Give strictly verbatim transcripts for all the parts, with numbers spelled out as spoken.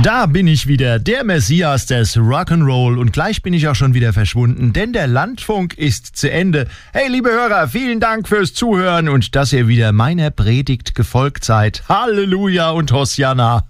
Da bin ich wieder, der Messias des Rock'n'Roll, und gleich bin ich auch schon wieder verschwunden, denn der Landfunk ist zu Ende. Hey, liebe Hörer, vielen Dank fürs Zuhören und dass ihr wieder meiner Predigt gefolgt seid. Halleluja und Hosianna.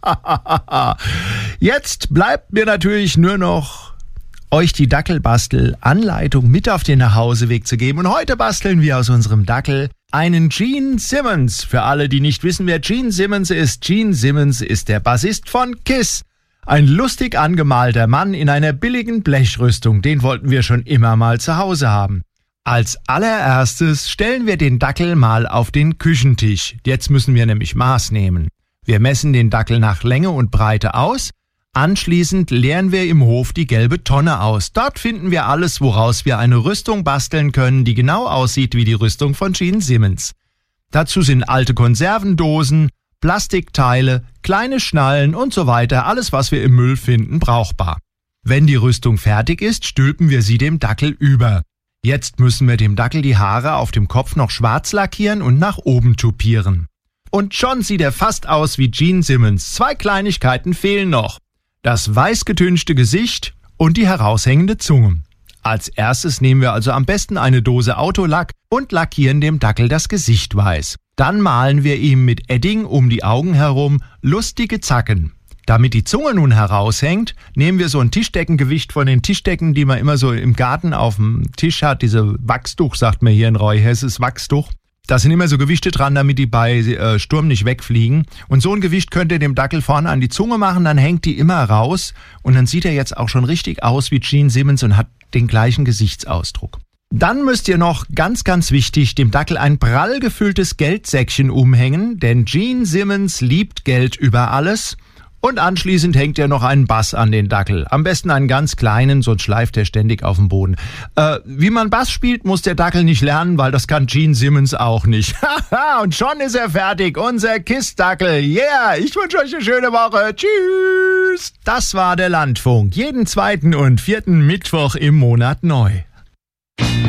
Jetzt bleibt mir natürlich nur noch, euch die Dackelbastel-Anleitung mit auf den Nachhauseweg zu geben. Und heute basteln wir aus unserem Dackel einen Gene Simmons. Für alle, die nicht wissen, wer Gene Simmons ist. Gene Simmons ist der Bassist von Kiss. Ein lustig angemalter Mann in einer billigen Blechrüstung. Den wollten wir schon immer mal zu Hause haben. Als allererstes stellen wir den Dackel mal auf den Küchentisch. Jetzt müssen wir nämlich Maß nehmen. Wir messen den Dackel nach Länge und Breite aus. Anschließend leeren wir im Hof die gelbe Tonne aus. Dort finden wir alles, woraus wir eine Rüstung basteln können, die genau aussieht wie die Rüstung von Gene Simmons. Dazu sind alte Konservendosen, Plastikteile, kleine Schnallen und so weiter, alles, was wir im Müll finden, brauchbar. Wenn die Rüstung fertig ist, stülpen wir sie dem Dackel über. Jetzt müssen wir dem Dackel die Haare auf dem Kopf noch schwarz lackieren und nach oben tupieren. Und schon sieht er fast aus wie Gene Simmons. Zwei Kleinigkeiten fehlen noch. Das weiß getünchte Gesicht und die heraushängende Zunge. Als erstes nehmen wir also am besten eine Dose Autolack und lackieren dem Dackel das Gesicht weiß. Dann malen wir ihm mit Edding um die Augen herum lustige Zacken. Damit die Zunge nun heraushängt, nehmen wir so ein Tischdeckengewicht von den Tischdecken, die man immer so im Garten auf dem Tisch hat. Diese Wachstuch, sagt man hier in Reuhesses, Wachstuch. Da sind immer so Gewichte dran, damit die bei äh, Sturm nicht wegfliegen. Und so ein Gewicht könnt ihr dem Dackel vorne an die Zunge machen, dann hängt die immer raus. Und dann sieht er jetzt auch schon richtig aus wie Gene Simmons und hat den gleichen Gesichtsausdruck. Dann müsst ihr noch, ganz, ganz wichtig, dem Dackel ein prall gefülltes Geldsäckchen umhängen, denn Gene Simmons liebt Geld über alles. Und anschließend hängt ihr noch einen Bass an den Dackel. Am besten einen ganz kleinen, sonst schleift er ständig auf dem Boden. Äh, wie man Bass spielt, muss der Dackel nicht lernen, weil das kann Gene Simmons auch nicht. Haha, und schon ist er fertig, unser Kiss-Dackel. Yeah, ich wünsche euch eine schöne Woche. Tschüss. Das war der Landfunk. Jeden zweiten und vierten Mittwoch im Monat neu.